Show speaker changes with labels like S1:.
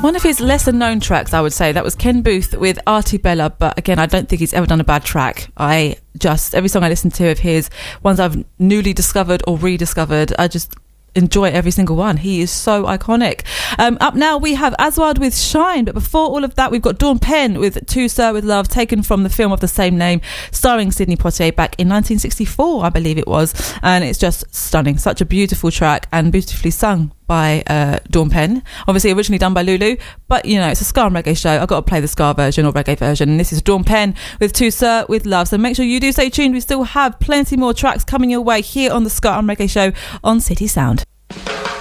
S1: one of his lesser known tracks, I would say. That was Ken Booth with Artie Bella, but again, I don't think he's ever done a bad track. Every song I listen to of his, ones I've newly discovered or rediscovered, I just enjoy every single one. He is so iconic. Up now we have Aswad with Shine, but before all of that we've got Dawn Penn with To Sir With Love, taken from the film of the same name, starring Sidney Poitier back in 1964, I believe it was, and it's just stunning. Such a beautiful track and beautifully sung by Dawn Penn, obviously originally done by Lulu, but you know, it's a ska and reggae show. I've got to play the ska version or reggae version, and this is Dawn Penn with To Sir With Love. So make sure you do stay tuned. We still have plenty more tracks coming your way here on the Ska and Reggae Show on City Sound.